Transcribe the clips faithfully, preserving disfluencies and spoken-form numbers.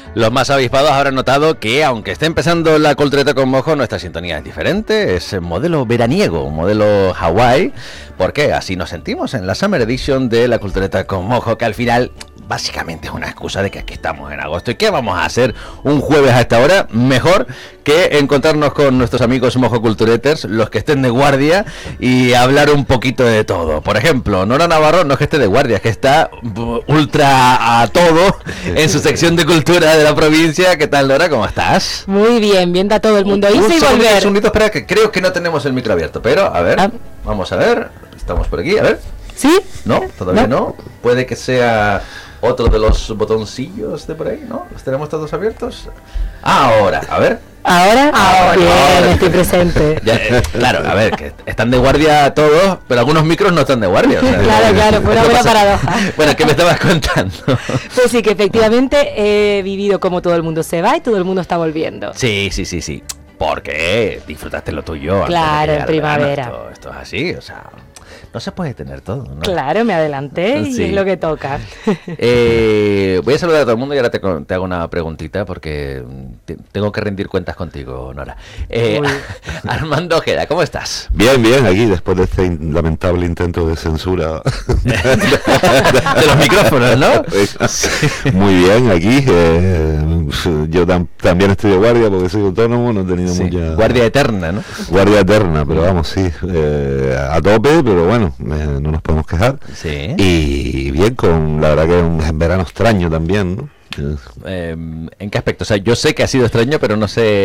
Los más avispados habrán notado que, aunque esté empezando la cultureta con mojo, nuestra sintonía es diferente, es modelo veraniego, modelo Hawái. ¿Por qué? Así nos sentimos en la Summer Edition de la cultureta con mojo, que al final básicamente es una excusa de que aquí estamos en agosto. ¿Y qué vamos a hacer un jueves a esta hora? Mejor que encontrarnos con nuestros amigos mojocultureters, los que estén de guardia, y hablar un poquito de todo. Por ejemplo, Nora Navarro no es que esté de guardia, es que está ultra a todo en su sección de cultura de la provincia. ¿Qué tal, Nora? ¿Cómo estás? Muy bien, viendo a todo el mundo. Un Irse y segundito, volver. un segundito, espera, que creo que no tenemos el micro abierto, pero a ver, Ah. vamos a ver. Estamos por aquí, a ver. ¿Sí? No, todavía no. No. Puede que sea otro de los botoncillos de por ahí, ¿no? ¿Los tenemos todos abiertos? Ah, ahora, a ver. ¿Ahora? Ahora, Bien, ahora. estoy presente. Ya, eh, claro, a ver, que están de guardia todos, pero algunos micros no están de guardia. O sea, Claro, claro, fue una esto buena pasa. paradoja. Bueno, ¿qué me estabas contando? Pues sí, que efectivamente he vivido como todo el mundo se va y todo el mundo está volviendo. Sí, sí, sí, sí. Porque disfrutaste lo tuyo. antes de Claro, que en llegara el verano. primavera. Esto, esto es así, o sea, no se puede tener todo, ¿no? Claro, me adelanté y Sí. es lo que toca. Eh, voy a saludar a todo el mundo y ahora te, con- te hago una preguntita porque te- tengo que rendir cuentas contigo, Nora. Eh, Uy. Armando Ojeda, ¿cómo estás? Bien, bien, aquí después de este in- lamentable intento de censura. De los micrófonos, ¿no? Muy bien, aquí. eh, yo tam- también estoy de guardia porque soy autónomo, no he tenido Sí, mucha... guardia eterna, ¿no? Guardia eterna, pero vamos, sí, eh, a tope, pero bueno, eh, no nos podemos quejar. Sí. Y bien, con la verdad que es un verano extraño también, ¿no? Eh, Eh, ¿En qué aspecto? O sea, yo sé que ha sido extraño, pero no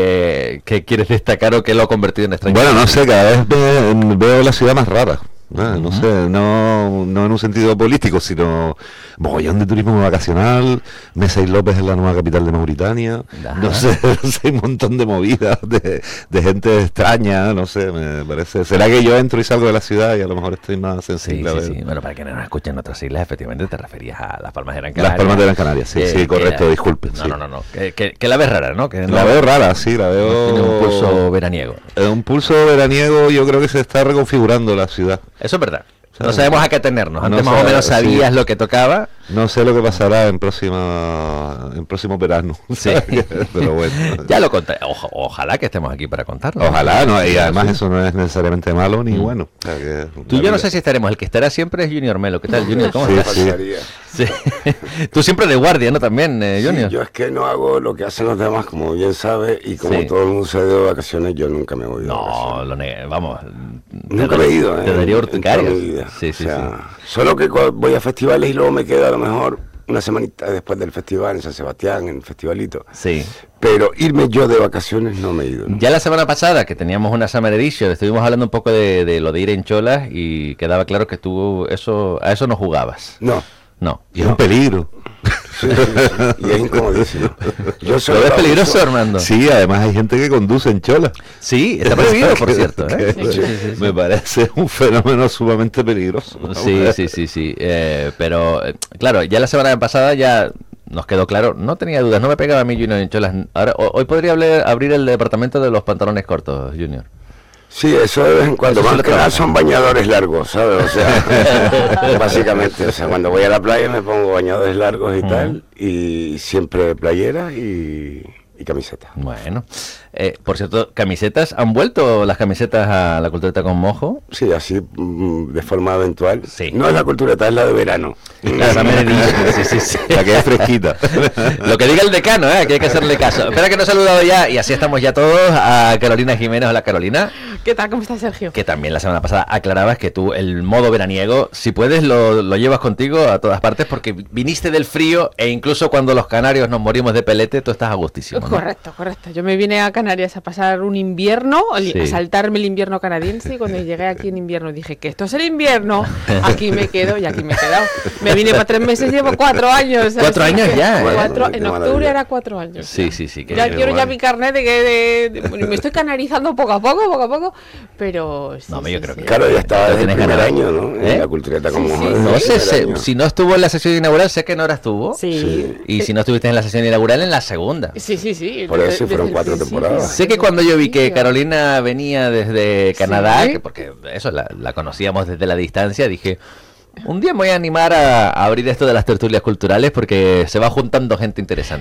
sé qué quieres destacar o qué lo ha convertido en extraño. Bueno, no sé, cada vez ve- veo la ciudad más rara. Ah, no Ujú. sé, no, no en un sentido político, sino mogollón de turismo vacacional. Mesa y López es la nueva capital de Mauritania. Ajá. No sé, no sé, hay un montón de movidas de, de gente extraña, no sé, me parece. ¿Será que yo entro y salgo de la ciudad y a lo mejor estoy más Sí, sensible a sí, ver? sí. Bueno, para que no nos escuchen en otras islas, efectivamente te referías a Las Palmas de Gran Las Canaria. Palmas de Gran Canaria, sí, Que- sí, que correcto, la- disculpen. No, sí. no, no, no. Que, que- que la ves rara, ¿no? Que no, La veo rara, sí, la veo... tiene un pulso veraniego. Eh, un pulso veraniego, yo creo que se está reconfigurando la ciudad. Eso es verdad. No ¿Sabes? sabemos a qué atenernos. Antes No más o sé, menos sabías sí. lo que tocaba. No sé lo que pasará en próxima en próximo verano. Sí. Pero bueno. Ya lo conté. Oja- ojalá que estemos aquí para contarlo. Ojalá, ¿no? Y además Sí. eso no es necesariamente malo ni Mm. bueno. O sea que Tú la yo no vida- sé si estaremos. El que estará siempre es Junior Melo. ¿Qué tal, Junior? ¿Cómo Sí, estás? sí. Sí. Tú siempre de guardia, ¿no? También, eh, Sí, Junior. yo es que no hago lo que hacen los demás, como bien sabes, y como Sí. todo el mundo se ha ido de vacaciones, yo nunca me voy de No, vacaciones. lo ne- vamos. Nunca me he ido, ¿eh? Te daría en urticaria. toda mi vida. Sí, sí, O sea, solo que cu- voy a festivales y luego me quedo a lo mejor una semanita después del festival en San Sebastián, en el festivalito. sí. Sí. Pero irme yo de vacaciones no me he ido. ¿no? Ya la semana pasada, que teníamos una Summer Edition, estuvimos hablando un poco de, de lo de ir en cholas y quedaba claro que tú eso a eso no jugabas. No. No. Y es un peligro. Sí, sí, sí, y es incomodísimo. Yo ¿Lo solo ves lo peligroso, uso- Armando? Sí, además hay gente que conduce en chola. Sí, está prohibido, por Que- cierto. ¿eh? que Sí, sí, sí, sí. Me parece un fenómeno sumamente peligroso. Sí, sí, sí, sí. Eh, pero, eh, claro, ya la semana pasada ya nos quedó claro, no tenía dudas, no me pegaba a mí Junior en cholas. Ahora, ho- hoy podría hablar- abrir el departamento de los pantalones cortos, Junior. Sí, eso de vez en cuando. Eso Más suele que nada trabajar. son bañadores largos, ¿sabes? O sea, básicamente, o sea, cuando voy a la playa me pongo bañadores largos y tal, y siempre playera y, y camiseta. Bueno, eh, por cierto, ¿camisetas? ¿Han vuelto las camisetas a la cultureta con mojo? Sí, así mm, de forma eventual. Sí. No es la cultureta, es la de verano. La Summer Edition, sí, sí, sí. La que es fresquita. Lo que diga el decano, ¿eh? Que hay que hacerle caso. Espera que nos he saludado ya, y así estamos ya todos, a Carolina Jiménez. Hola, Carolina. ¿Qué tal? ¿Cómo estás, Sergio? Que también la semana pasada aclarabas que tú el modo veraniego, si puedes, lo, lo llevas contigo a todas partes porque viniste del frío e incluso cuando los canarios nos morimos de pelete, tú estás a gustísimo, ¿no? Correcto, correcto. Yo me vine a Canarias a pasar un invierno, el- Sí. a saltarme el invierno canadiense, y cuando llegué aquí en invierno dije que esto es el invierno, aquí me quedo y aquí me he quedado. Me vine para tres meses, llevo cuatro años. Cuatro así años que- ya, ¿eh? Cuatro, Qué en octubre maravilla. era cuatro años. Sí, sí, sí. Que Ya qué quiero ya guay. mi carnet de que de- de- me estoy canarizando poco a poco, poco a poco, pero sí, No, sí, yo creo sí. que- Claro, ya estaba Lo desde el tienes primer ganado. año, ¿no? ¿Eh? En la cultureta como Sí, sí, desde el No sé, primer se- año. si no estuvo en la sesión inaugural, sé que Nora estuvo. Sí. Sí. Y si no estuviste en la sesión inaugural, en la segunda. Sí, sí, sí. Por eso desde- fueron desde el cuatro principio. temporadas. Sé que cuando yo vi que Principio. Carolina venía desde Canadá, Sí. que porque eso la, la conocíamos desde la distancia, dije, un día me voy a animar a, a abrir esto de las tertulias culturales porque se va juntando gente interesante.